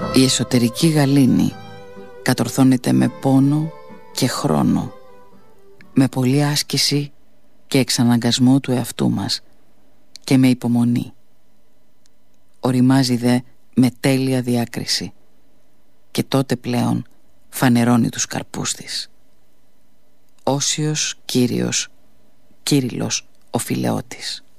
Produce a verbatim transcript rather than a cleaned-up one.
Η εσωτερική γαλήνη κατορθώνεται με πόνο και χρόνο, με πολλή άσκηση και εξαναγκασμό του εαυτού μας και με υπομονή. Οριμάζει δε με τέλεια διάκριση και τότε πλέον φανερώνει τους καρπούς της. Όσιος Κύριος Κύριλλος ο Φιλεώτης.